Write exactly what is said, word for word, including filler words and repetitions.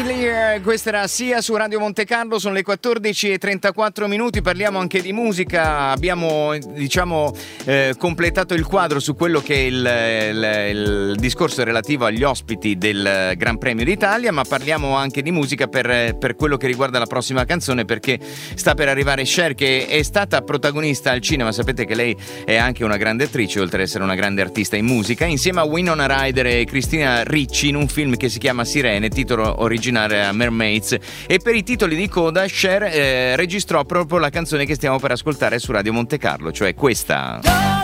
Clear, questa era Sia su Radio Monte Carlo, sono le quattordici e trentaquattro minuti, parliamo anche di musica, abbiamo diciamo eh, completato il quadro su quello che è il, il, il discorso relativo agli ospiti del Gran Premio d'Italia, ma parliamo anche di musica per, per quello che riguarda la prossima canzone, perché sta per arrivare Cher, che è stata protagonista al cinema. Sapete che lei è anche una grande attrice, oltre ad essere una grande artista in musica, insieme a Winona Ryder e Christina Ricci in un film che si chiama Sirene, titolo originale a Mermaids, e per i titoli di coda Cher eh, registrò proprio la canzone che stiamo per ascoltare su Radio Monte Carlo, cioè questa.